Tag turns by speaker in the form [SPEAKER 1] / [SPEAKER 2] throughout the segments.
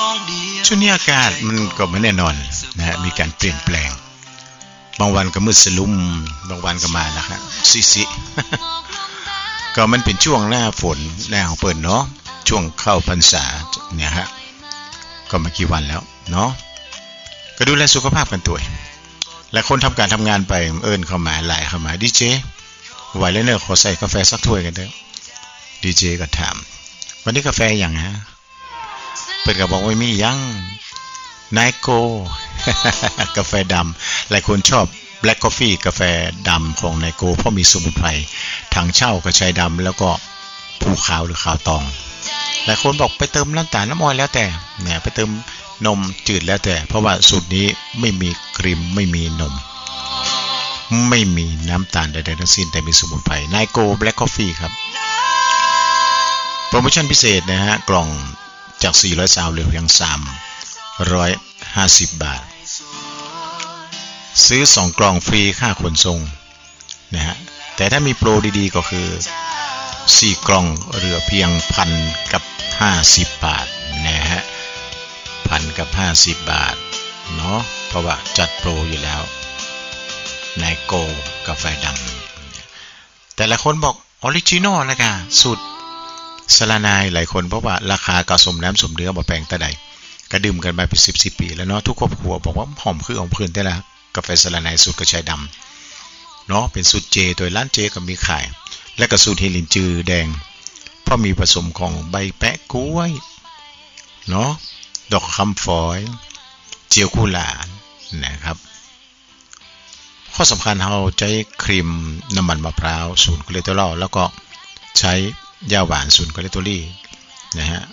[SPEAKER 1] ช่วงนี้อากาศมันก็ไม่แน่นอนนะฮะมีการเปลี่ยนแปลงบางวันก็มืดสลุ่มบางวันก็มาแล้วครับซิก็มันเป็นช่วงหน้าฝนหน้าของเปิดเนาะช่วงเข้าพรรษาเนี่ยฮะก็ไม่กี่วันแล้วเนาะก็ดูแลสุขภาพกันตัวและคนทำการทำงานไปเข้ามาหลายเข้ามาดีเจไหวแล้วเนอะขอใส่กาแฟสักถ้วยกันเถอะดีเจก็ถามวันนี้กาแฟอย่างฮะเปิดก็บอกว่ามียังไนโก กาแฟดำหลายคนชอบ Black Coffee กาแฟดำของไนโกเพราะมีสมุนไพรถังเช่ากระชายดำแล้วก็ภูขาวหรือขาวตองหลายคนบอกไปเติมน้ำตาลน้ำอ้อยแล้วแต่เนี่ยไปเติมนมจืดแล้วแต่เพราะว่าสูตรนี้ไม่มีครีมไม่มีนมไม่มีน้ำตาลใดๆทั้งสิ้นแต่มีสมุนไพรไนโก Black Coffee ครับโปรโมชั่นพิเศษนะฮะกล่องจาก400ซาวเหลือเพียง350 บาทซื้อ2กล่องฟรีค่าขนส่งนะฮะแต่ถ้ามีโปรดีๆก็คือ4กล่องเหลือเพียง1,050 บาทนะฮะ1,050 บาทเนาะเพราะว่าจัดโปรอยู่แล้วไนโกกาแฟดำแต่ละคนบอกออริจินอลนะค่ะสูตรสลานายหลายคนเพราะว่าราคากระสมน้ำสมเนื้อบ่แพงแต่ใดก็ดื่มกันมาเป็น10 ปีแล้วเนาะทุกครอบครัวบอกว่าหอมคือของพื้นแต่ละกาแฟสลานายสูตรกระชายดำเนาะเป็นสูตรเจโดยร้านเจก็มีขายและก็สูตรเฮลินจือแดงเพราะมีผสมของใบแปะกล้วยเนาะดอกคำฝอยเจียวกุหลาบนะครับข้อสำคัญเราใช้ครีมน้ำมันมะพร้าว0 คอเลสเตอรอลแล้วก็ใช้ยาหวาน0 คอเลสเตอรอลนะฮะ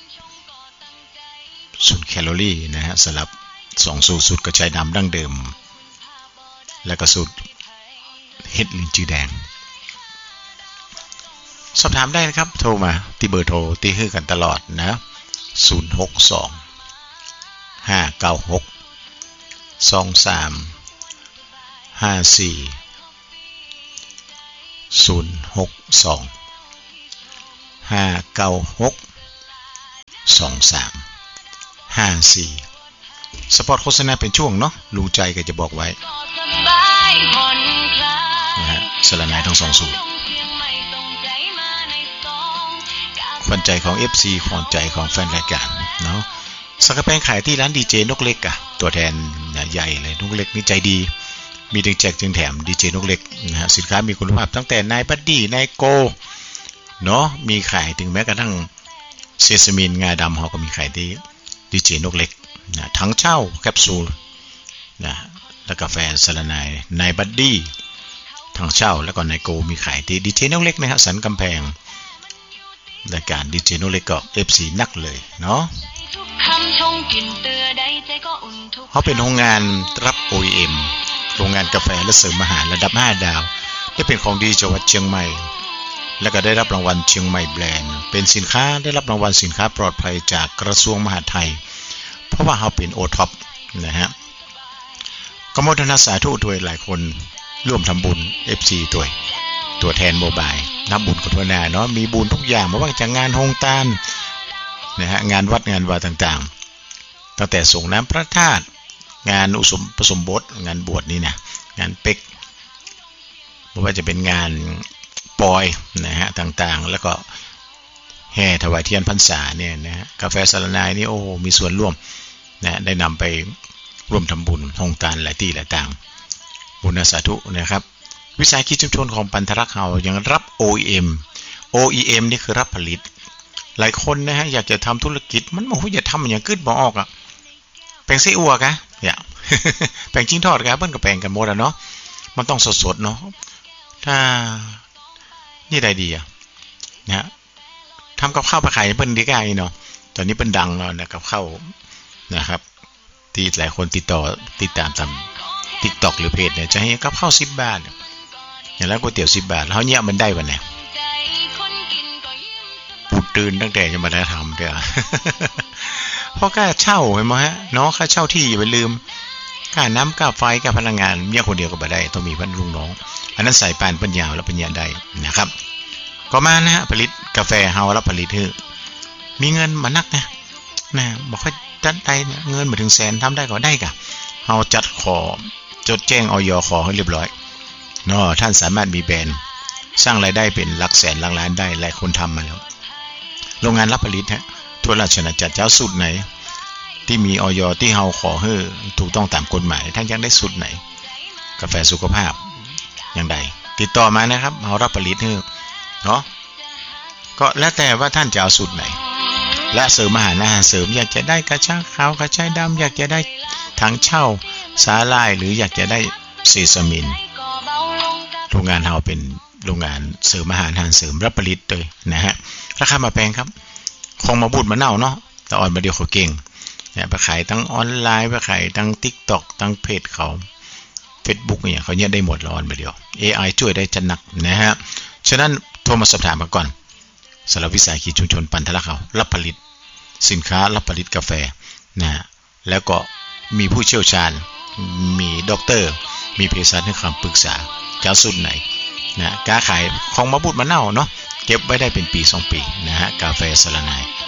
[SPEAKER 1] 0 แคลอรี่นะฮะสำหรับ2สูตรกระชายดำดั้งเดิมแล้วก็สูตรเห็ดลินจือแดงสอบถามได้นะครับโทรมาที่เบอร์โทรที่ให้กันตลอดนะ062 596 2354 062 596 2354สปอตโฆษณาเป็นช่วงเนาะลุงใจก็จะบอกไว้นะฮะสลานายทั้ง2สูตรขวัญใจของ FC ขวัญใจของแฟนรายการเนาะสักกะแปงขายที่ร้านดีเจนกเล็กอะตัวแทนใหญ่เลยนกเล็กนี่ใจดีมีถึงแจกจึงแถมดีเจนกเล็กนะฮะสินค้ามีคุณภาพตั้งแต่นายบัดดี้นายโกเนาะมีขายถึงแม้กระทั่งเซซามินงาดำเขาก็มีขายที่ดีเจนกเล็กนะทั้งเช่าแคปซูลนะแล้วกาแฟสลานายนายบัดดี้ทั้งเช่าแล้วก็นายโกมีขายที่ดีเจนกเล็กนะฮะสันกำแพงรายการดีเจนกเล็กก็ FC นักเลยเนาะเขาเป็นโรงงานรับ OEM โรงงานกาแฟและเสริมอาหารระดับ5 ดาวได้เป็นของดีจังหวัดเชียงใหม่และก็ได้รับรางวัลเชียงใหม่แบรนด์เป็นสินค้าได้รับรางวัลสินค้าปลอดภัยจากกระทรวงมหาดไทยเพราะว่าเขาเป็น O-Top นะฮะก็โมทนาสาธุด้วยหลายคนร่วมทำบุญ FC ตัวแทนโมบายนับบุญกับทั่วหน้าเนาะมีบุญทุกอย่างไม่ว่าจะงานโฮงตานนะฮะงานวัดงานวาต่างๆตั้งแต่ส่งน้ำพระธาตุงานอุปสมบทงานบวชนี่นะงานเป็กไม่ว่าจะเป็นงานปอยนะฮะต่างๆแล้วก็แห่ถวายเทียนพรรษาเนี่ยนะฮะกาแฟสลานายนี่โอ้มีส่วนร่วมนะได้นำไปร่วมทำบุญโฮงตานหลายที่หลายต่างบุญสาธุนะครับวิสาหกิจชุมชนของปันธรักษ์เฮายังรับ OEM นี่คือรับผลิตหลายคนนะฮะอยากจะทำธุรกิจมันบอกว่าอย่าทำอย่างกึดบ่ออกอ่ะแปลงไส้อั่วกะอย่า แปลงจิ้งทอดกะเปิ้นก็แปลงกันหมดอ่ะเนาะมันต้องสดๆเนาะถ้านี่ได้ดีอ่ะนะฮะทำกับข้าวไปขายเปิ้นดีกว่าเนาะตอนนี้เปิ้นดังแล้วนะกับข้าวนะครับที่หลายคนติดตามตาม TikTok หรือเพจเนี่ยจะให้กับข้าว10 บาทอย่างแล้วก๋วยเตี๋ยว10 บาทแล้วเนี่ยมันได้วันไหนปูตื่นตั้งแต่จะมาได้ทำเด้อ เพราะค่าเช่าเห็นไหมฮะเนาะค่าเช่าที่อย่าไปลืมค่าน้ำค่าไฟค่าพลังงานเมียคนเดียวก็บ่ได้ต้องมีเพื่อนลุงน้องอันนั้นใส่ปานปัญญาแล้วปัญญาได้นะครับก็มานะฮะผลิตกาแฟเฮาแล้วผลิตมีเงินมานักนะนะบอกให้จัดได้เงินมาถึงแสนทำได้ก็ได้กะเฮาจัดขอจดแจ้งอย.ขอให้เรียบร้อยเนาะท่านสามารถมีแบรนด์สร้างรายได้เป็นหลักแสนหลักล้านได้หลายคนทำมาแล้วโรงงานรับผลิตฮะทั่วราชอาณาจักรเจ้าสูตรไหนที่มีอย.ที่เฮาขอให้ถูกต้องตามกฎหมายท่านยังได้สูตรไหนกาแฟสุขภาพอย่างใดติดต่อมานะครับเฮารับผลิตให้เนาะก็แล้วแต่ว่าท่านจะเอาสูตรไหนและเสริมอาหารเสริมอยากจะได้กระชากขาวกระชายดำอยากจะได้ถังเช่าสาหร่ายหรืออยากจะได้เซซามินโรงงานเฮาเป็นโรงงานเสริมอาหารเสริมรับผลิตเลยนะฮะราคามาแพงครับของมาบูดมะนาวเนาะแต่อ่อนมาเดียวเขาเก่งเนี่ยไปขายทั้งออนไลน์ไปขายทั้ง TikTok ทั้งเพจเขา Facebook เนี่ยเขาเนี่ยได้หมดแล้วอ่อนมาเดียว AI ช่วยได้จัดหนักนะฮะฉะนั้นโทรมาสอบถามมาก่อนสำหรับวิสาหกิจชุมชนปันทละเขารับผลิตสินค้ารับผลิตกาแฟนะแล้วก็มีผู้เชี่ยวชาญมีด็อกเตอร์มีเภสัชให้คำปรึกษาเจ้าสุดไหนนะการขายของมะบูดมะนาวเนาะเก็บไว้ได้เป็นปี2 ปีนะฮะกาแฟสะระนาย